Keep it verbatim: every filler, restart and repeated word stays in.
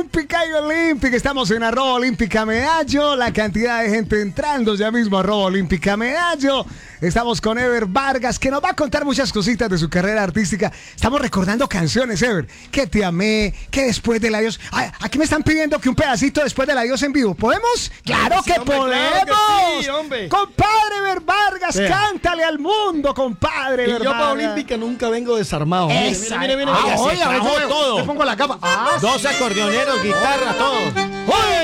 Olímpica y Olímpica. Estamos en arroba Olímpica Medallo. La cantidad de gente entrando ya mismo a arroba Olímpica Medallo. Estamos con Ever Vargas, que nos va a contar muchas cositas de su carrera artística. Estamos recordando canciones, Ever. Que te amé, que después del adiós. Ay, aquí me están pidiendo que un pedacito después del adiós en vivo. ¿Podemos? ¡Claro sí, que hombre, podemos! Claro que sí, hombre. Compadre Ever Vargas, Vea. cántale al mundo, compadre Y Ever yo para Vargas. Olímpica nunca vengo desarmado. Mire, Esa. mire, mire, mire. Ah, Oiga, oye, se trajo oye, todo. le pongo la capa. Ah, Dos acordeoneros, guitarra, todo. ¡Oye!